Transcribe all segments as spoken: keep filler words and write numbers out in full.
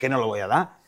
que no lo voy a dar.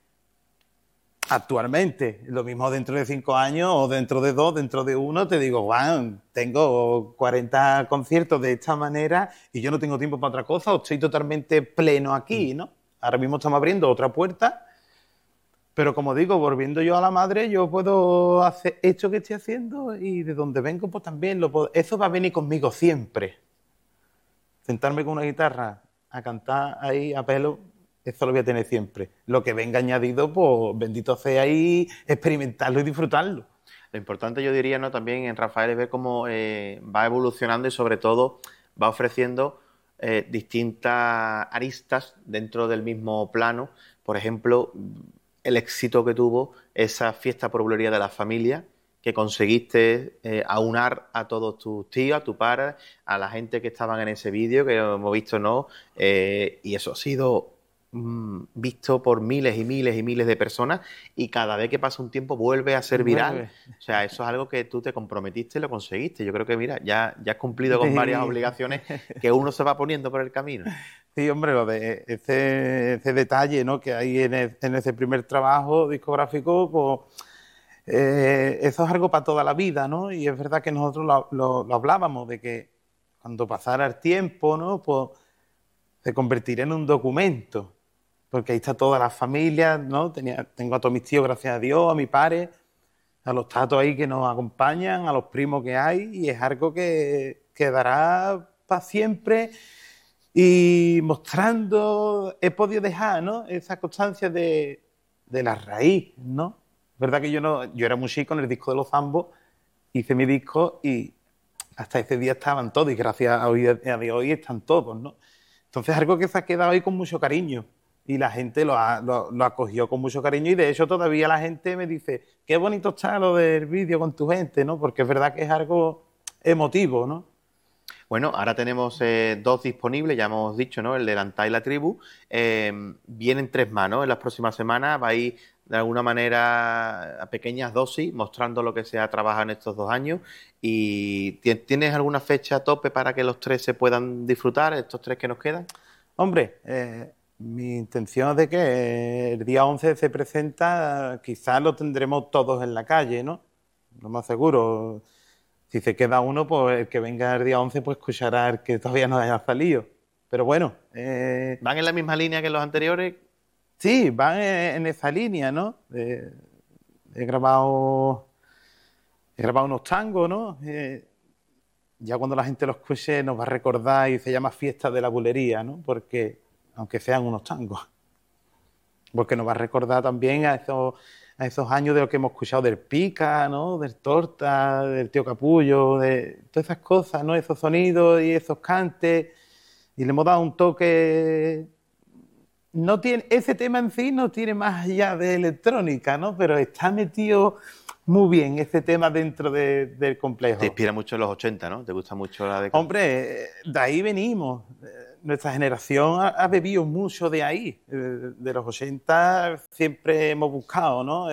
Actualmente, lo mismo dentro de cinco años o dentro de dos, dentro de uno, te digo, wow, tengo cuarenta conciertos de esta manera y yo no tengo tiempo para otra cosa o estoy totalmente pleno aquí, ¿no? Ahora mismo estamos abriendo otra puerta, pero como digo, volviendo yo a la madre, yo puedo hacer esto que estoy haciendo y de donde vengo, pues también lo puedo. Eso va a venir conmigo siempre. Sentarme con una guitarra a cantar ahí a pelo, eso lo voy a tener siempre. Lo que venga añadido, pues bendito sea ahí, experimentarlo y disfrutarlo. Lo importante, yo diría, ¿no?, también en Rafael es ver cómo eh, va evolucionando y sobre todo va ofreciendo eh, distintas aristas dentro del mismo plano. Por ejemplo, el éxito que tuvo esa fiesta por bulería de la familia, que conseguiste eh, aunar a todos tus tíos, a tu padre, a la gente que estaban en ese vídeo, que hemos visto, ¿no? Eh, y eso ha sido mmm, visto por miles y miles y miles de personas y cada vez que pasa un tiempo vuelve a ser viral. Vuelve. O sea, eso es algo que tú te comprometiste y lo conseguiste. Yo creo que, mira, ya, ya has cumplido con Sí. varias obligaciones que uno se va poniendo por el camino. Sí, hombre, lo de ese, ese detalle, ¿no?, que hay en, el- en ese primer trabajo discográfico, pues eh, eso es algo para toda la vida, ¿no? Y es verdad que nosotros lo, lo- lo hablábamos, de que cuando pasara el tiempo, ¿no?, pues se convertiría en un documento, porque ahí está toda la familia, ¿no? Tenía, tengo a todos mis tíos, gracias a Dios, a mi padre, a los tatos ahí que nos acompañan, a los primos que hay, y es algo que quedará para siempre y mostrando, he podido dejar, ¿no?, esa constancia de, de la raíz, ¿no? Es verdad que yo no, yo era muy chico en el disco de los Zambos, hice mi disco y hasta ese día estaban todos, y gracias a hoy, a día de hoy están todos, ¿no? Entonces es algo que se ha quedado ahí con mucho cariño y la gente lo, ha, lo, lo acogió con mucho cariño y de hecho todavía la gente me dice, qué bonito está lo del vídeo con tu gente, ¿no? Porque es verdad que es algo emotivo, ¿no? Bueno, ahora tenemos eh, dos disponibles, ya hemos dicho, ¿no? El de Lantá y la tribu. Eh, vienen tres más, ¿no? En las próximas semanas va a ir de alguna manera a pequeñas dosis, mostrando lo que se ha trabajado en estos dos años. ¿Y tienes alguna fecha a tope para que los tres se puedan disfrutar, estos tres que nos quedan? Hombre, eh, mi intención es de que el día once se presenta, quizás lo tendremos todos en la calle, ¿no? Lo más seguro. Si se queda uno, pues el que venga el día once pues escuchará el que todavía no haya salido. Pero bueno, eh, ¿Van en la misma línea que los anteriores? sí, van en, en esa línea, ¿no? Eh, he grabado he grabado unos tangos, ¿no? Eh, ya cuando la gente lo escuche nos va a recordar y se llama Fiesta de la Bulería, ¿no? Porque, aunque sean unos tangos, porque nos va a recordar también a esos, a esos años de lo que hemos escuchado del Pica, ¿no? Del Torta, del Tío Capullo, de todas esas cosas, ¿no? Esos sonidos y esos cantes, y le hemos dado un toque. No tiene, ese tema en sí no tiene más allá de electrónica, ¿no? Pero está metido muy bien ese tema dentro de, del complejo. Te inspira mucho en los ochenta, ¿no? ¿Te gusta mucho la década? Hombre, de ahí venimos. Nuestra generación ha, ha bebido mucho de ahí. De los ochenta siempre hemos buscado, ¿no?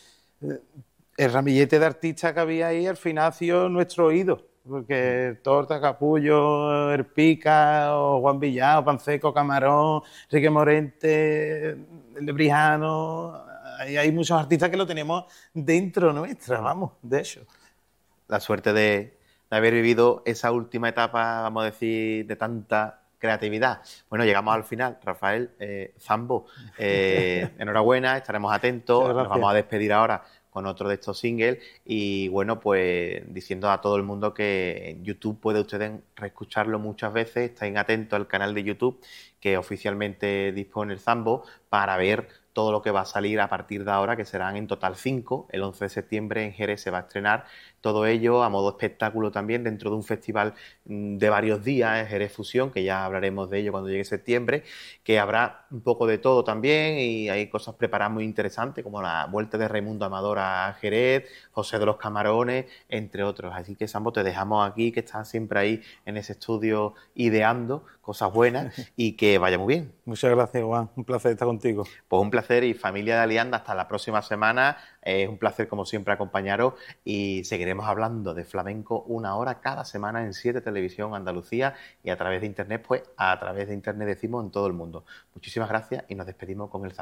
El ramillete de artistas que había ahí al final ha sido nuestro oído. Porque Torta, Capullo, El Pica, o Juan Villao, Panseco, Camarón, Enrique Morente, El Lebrijano. Hay, hay muchos artistas que lo tenemos dentro nuestra, vamos, de hecho. La suerte de, de haber vivido esa última etapa, vamos a decir, de tanta creatividad. Bueno, llegamos al final. Rafael, eh, Zambo, eh, enhorabuena, estaremos atentos. Nos vamos a despedir ahora con otro de estos singles y bueno, pues diciendo a todo el mundo que en YouTube puede ustedes reescucharlo muchas veces. Estén atentos al canal de YouTube que oficialmente dispone el Zambo para ver todo lo que va a salir a partir de ahora, que serán en total cinco. El once de septiembre en Jerez se va a estrenar todo ello a modo espectáculo también dentro de un festival de varios días, en Jerez Fusión, que ya hablaremos de ello cuando llegue septiembre, que habrá un poco de todo también y hay cosas preparadas muy interesantes como la vuelta de Raimundo Amador a Jerez, José de los Camarones, entre otros. Así que, Sambo, te dejamos aquí, que estás siempre ahí en ese estudio ideando cosas buenas y que que vaya muy bien. Muchas gracias, Juan. Un placer estar contigo. Pues un placer y familia de Alianda, hasta la próxima semana. Es un placer, como siempre, acompañaros y seguiremos hablando de flamenco una hora cada semana en siete Televisión Andalucía y a través de Internet, pues a través de Internet decimos en todo el mundo. Muchísimas gracias y nos despedimos con el